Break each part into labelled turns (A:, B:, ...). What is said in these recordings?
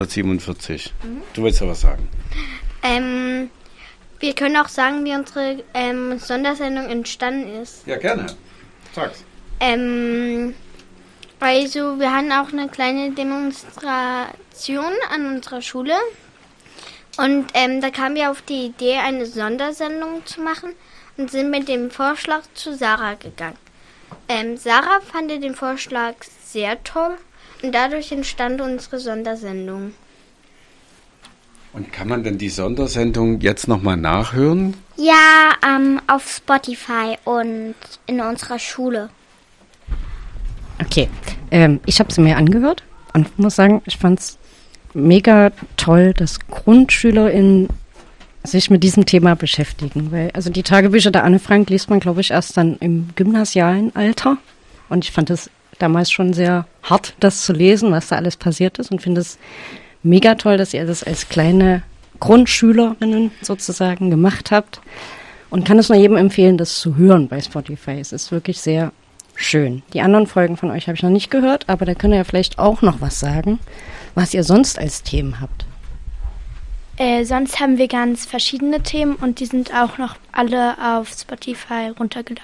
A: 147. Du willst ja was sagen.
B: Wir können auch sagen, wie unsere Sondersendung entstanden ist.
A: Ja, gerne. Sag's.
B: Also, wir hatten auch eine kleine Demonstration an unserer Schule. Und da kamen wir auf die Idee, eine Sondersendung zu machen und sind mit dem Vorschlag zu Sarah gegangen. Sarah fand den Vorschlag sehr toll und dadurch entstand unsere Sondersendung.
A: Und kann man denn die Sondersendung jetzt nochmal nachhören?
C: Ja, auf Spotify und in unserer Schule.
D: Okay, ich habe sie mir angehört und muss sagen, ich fand es mega toll, dass GrundschülerInnen sich mit diesem Thema beschäftigen. Weil, also die Tagebücher der Anne Frank liest man, glaube ich, erst dann im gymnasialen Alter. Und ich fand es damals schon sehr hart, das zu lesen, was da alles passiert ist. Und finde es mega toll, dass ihr das als kleine GrundschülerInnen sozusagen gemacht habt. Und kann es nur jedem empfehlen, das zu hören bei Spotify. Es ist wirklich sehr schön. Die anderen Folgen von euch habe ich noch nicht gehört, aber da könnt ihr ja vielleicht auch noch was sagen, was ihr sonst als Themen habt.
E: Sonst haben wir ganz verschiedene Themen und die sind auch noch alle auf Spotify runtergeladen.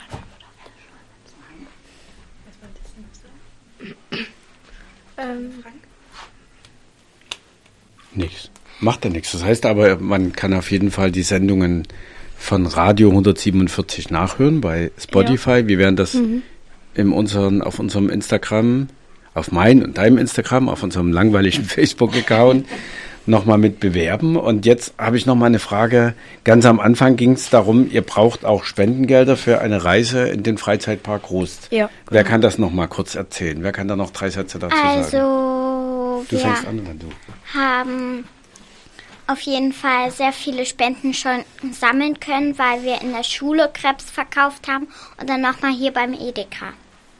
A: Nichts. Macht ja nichts. Das heißt aber, man kann auf jeden Fall die Sendungen von Radio 147 nachhören bei Spotify. Ja. Wir werden das auf unserem Instagram, auf mein und deinem Instagram, auf unserem langweiligen Facebook-Account nochmal mit bewerben. Und jetzt habe ich nochmal eine Frage. Ganz am Anfang ging es darum, ihr braucht auch Spendengelder für eine Reise in den Freizeitpark Rust. Ja. Wer kann das nochmal kurz erzählen? Wer kann da noch 3 Sätze dazu sagen?
C: Also,
A: du fängst an, wenn du.
C: Haben auf jeden Fall sehr viele Spenden schon sammeln können, weil wir in der Schule Krebs verkauft haben und dann nochmal hier beim Edeka.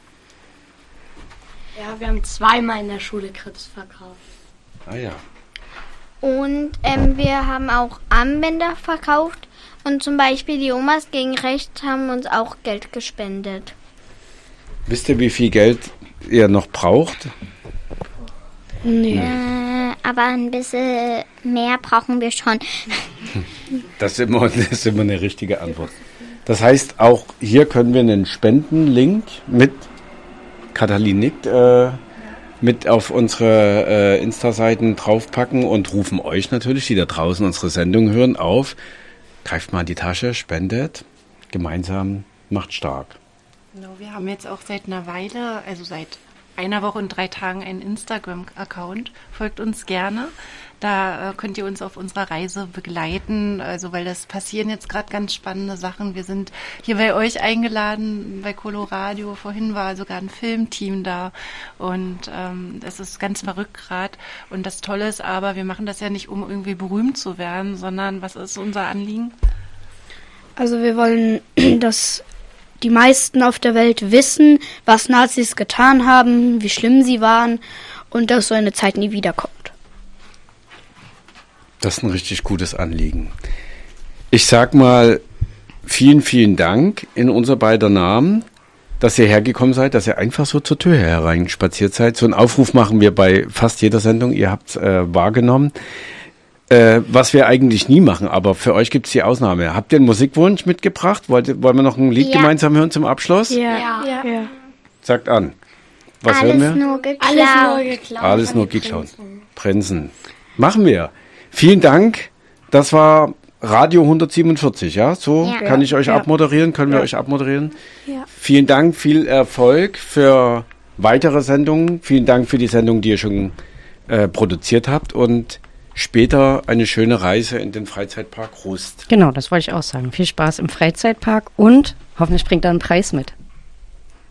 F: Ja, wir haben 2-mal in der Schule Krebs verkauft.
A: Ah ja.
B: Und wir haben auch Armbänder verkauft und zum Beispiel die Omas gegen Recht haben uns auch Geld gespendet.
A: Wisst ihr, wie viel Geld ihr noch braucht?
C: Nee. Aber ein bisschen mehr brauchen wir schon.
A: Das ist immer eine richtige Antwort. Das heißt, auch hier können wir einen Spendenlink mit Katalin nickt, mit auf unsere Insta-Seiten draufpacken und rufen euch natürlich, die da draußen unsere Sendung hören, auf. Greift mal in die Tasche, spendet. Gemeinsam macht stark.
G: Genau, wir haben jetzt auch seit einer Weile, also seit einer Woche und 3 Tagen einen Instagram-Account. Folgt uns gerne. Da könnt ihr uns auf unserer Reise begleiten, also weil das passieren jetzt gerade ganz spannende Sachen. Wir sind hier bei euch eingeladen, bei Coloradio. Vorhin war sogar ein Filmteam da und es ist ganz verrückt gerade. Und das Tolle ist aber, wir machen das ja nicht, um irgendwie berühmt zu werden, sondern was ist unser Anliegen?
E: Also wir wollen, dass die meisten auf der Welt wissen, was Nazis getan haben, wie schlimm sie waren und dass so eine Zeit nie wiederkommt.
A: Das ist ein richtig gutes Anliegen. Ich sag mal, vielen, vielen Dank in unser beider Namen, dass ihr hergekommen seid, dass ihr einfach so zur Tür hereinspaziert seid. So einen Aufruf machen wir bei fast jeder Sendung, ihr habt es wahrgenommen. Was wir eigentlich nie machen, aber für euch gibt es die Ausnahme. Habt ihr einen Musikwunsch mitgebracht? Wollen wir noch ein Lied gemeinsam hören zum Abschluss?
E: Ja.
A: Sagt an. Was
C: Alles
A: hören wir?
C: Nur geklaut.
A: Alles nur geklaut. Prinzen. Machen wir. Vielen Dank. Das war Radio 147, ja? So kann ich euch abmoderieren, können wir euch abmoderieren. Ja. Vielen Dank, viel Erfolg für weitere Sendungen. Vielen Dank für die Sendung, die ihr schon produziert habt und später eine schöne Reise in den Freizeitpark Rust.
D: Genau, das wollte ich auch sagen. Viel Spaß im Freizeitpark und hoffentlich bringt er einen Preis mit.